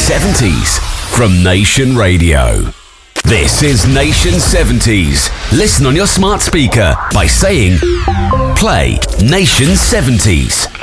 70s from Nation Radio. This is Nation 70s. Listen on your smart speaker by saying, play Nation 70s.